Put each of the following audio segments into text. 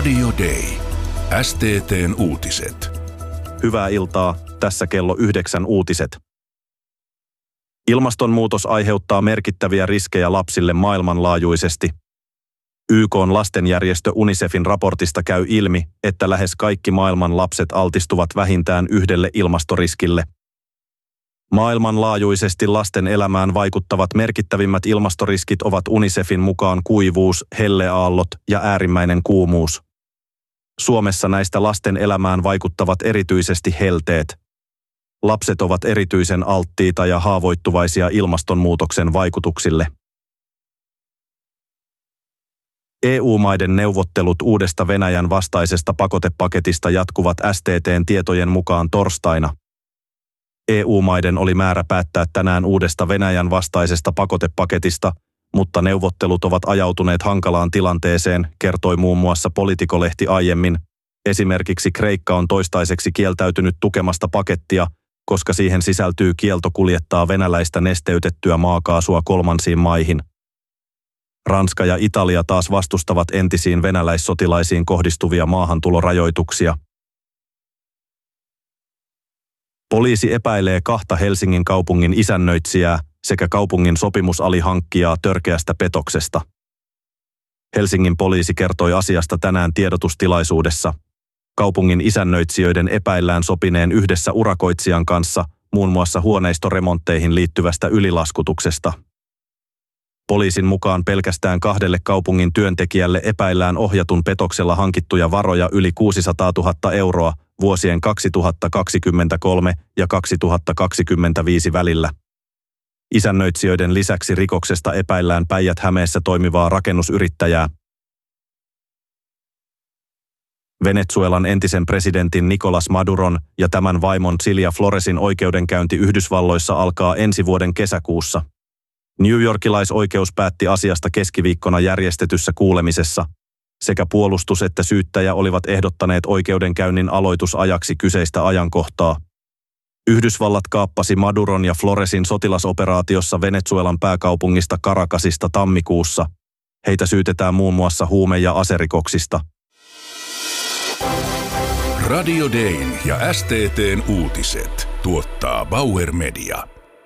Radio Day. STT:n uutiset. Hyvää iltaa, tässä kello 9 uutiset. Ilmastonmuutos aiheuttaa merkittäviä riskejä lapsille maailmanlaajuisesti. YK:n lastenjärjestö UNICEFin raportista käy ilmi, että lähes kaikki maailman lapset altistuvat vähintään yhdelle ilmastoriskille. Maailmanlaajuisesti lasten elämään vaikuttavat merkittävimmät ilmastoriskit ovat UNICEFin mukaan kuivuus, helleaallot ja äärimmäinen kuumuus. Suomessa näistä lasten elämään vaikuttavat erityisesti helteet. Lapset ovat erityisen alttiita ja haavoittuvaisia ilmastonmuutoksen vaikutuksille. EU-maiden neuvottelut uudesta Venäjän vastaisesta pakotepaketista jatkuvat STT:n tietojen mukaan torstaina. EU-maiden oli määrä päättää tänään uudesta Venäjän vastaisesta pakotepaketista, mutta neuvottelut ovat ajautuneet hankalaan tilanteeseen, kertoi muun muassa Politico-lehti aiemmin. Esimerkiksi Kreikka on toistaiseksi kieltäytynyt tukemasta pakettia, koska siihen sisältyy kielto kuljettaa venäläistä nesteytettyä maakaasua kolmansiin maihin. Ranska ja Italia taas vastustavat entisiin venäläissotilaisiin kohdistuvia maahantulorajoituksia. Poliisi epäilee 2 Helsingin kaupungin isännöitsijää sekä kaupungin sopimusalihankkijaa törkeästä petoksesta. Helsingin poliisi kertoi asiasta tänään tiedotustilaisuudessa. Kaupungin isännöitsijöiden epäillään sopineen yhdessä urakoitsijan kanssa muun muassa huoneistoremontteihin liittyvästä ylilaskutuksesta. Poliisin mukaan pelkästään 2 kaupungin työntekijälle epäillään ohjatun petoksella hankittuja varoja yli 600 000 euroa vuosien 2023 ja 2025 välillä. Isännöitsijöiden lisäksi rikoksesta epäillään Päijät-Hämeessä toimivaa rakennusyrittäjää. Venezuelan entisen presidentin Nicolás Maduron ja tämän vaimon Cilia Floresin oikeudenkäynti Yhdysvalloissa alkaa ensi vuoden kesäkuussa. Newyorkilaisoikeus päätti asiasta keskiviikkona järjestetyssä kuulemisessa. Sekä puolustus että syyttäjä olivat ehdottaneet oikeudenkäynnin aloitusajaksi kyseistä ajankohtaa. Yhdysvallat kaappasi Maduron ja Floresin sotilasoperaatiossa Venezuelan pääkaupungista Caracasista tammikuussa. Heitä syytetään muun muassa huume- ja aserikoksista. Radio Dayn ja STT:n uutiset tuottaa Bauer Media.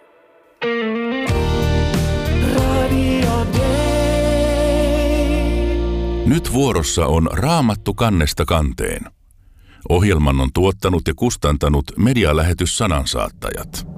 Nyt vuorossa on Raamattu kannesta kanteen. Ohjelman on tuottanut ja kustantanut medialähetys Sanansaattajat.